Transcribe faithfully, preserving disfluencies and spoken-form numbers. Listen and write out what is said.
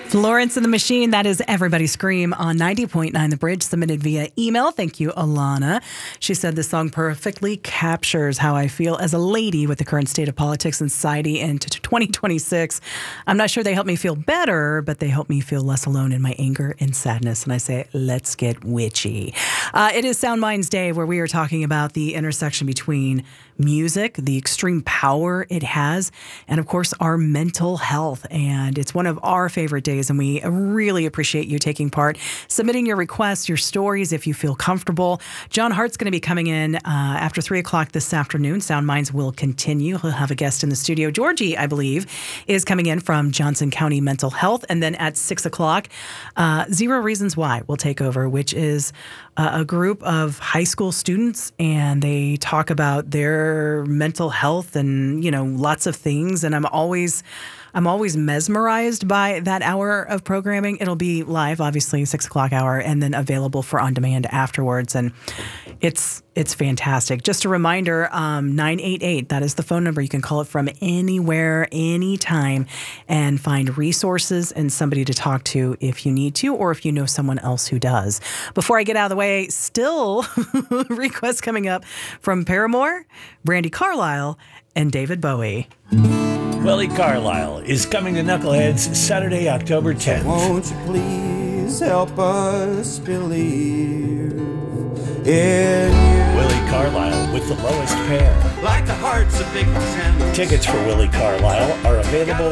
Florence and the Machine, that is Everybody Scream on ninety point nine The Bridge, submitted via email. Thank you, Alana. She said this song perfectly captures how I feel as a lady with the current state of politics and society into twenty twenty-six. I'm not sure they help me feel better, but they help me feel less alone in my anger and sadness. And I say, let's get witchy. Uh, it is Sound Minds Day, where we are talking about the intersection between music, the extreme power it has, and of course, our mental health. And it's one of our favorite days, and we really appreciate you taking part, submitting your requests, your stories, if you feel comfortable. John Hart's going to be coming in uh, after three o'clock this afternoon. Sound Minds will continue. He'll have a guest in the studio. Georgie, I believe, is coming in from Johnson County Mental Health. And then at six o'clock, uh, Zero Reasons Why will take over, which is uh, a group of high school students, and they talk about their mental health and, you know, lots of things. And I'm always... I'm always mesmerized by that hour of programming. It'll be live, obviously, six o'clock hour, and then available for on demand afterwards. And it's it's fantastic. Just a reminder, um, nine eight eight, that is the phone number. You can call it from anywhere, anytime, and find resources and somebody to talk to if you need to, or if you know someone else who does. Before I get out of the way, still requests coming up from Paramore, Brandi Carlile, and David Bowie. Willie Carlisle is coming to Knuckleheads Saturday, October tenth. Won't you please help us believe in you? Willie Carlisle with the lowest pair. Like the hearts of Big Ten. Tickets for Willie Carlisle are available